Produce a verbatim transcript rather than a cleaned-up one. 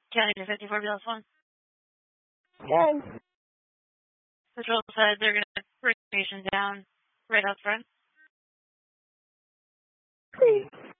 County to fifty-four B L S one. Good. Patrol said they're going to bring the patient down right out front. Please.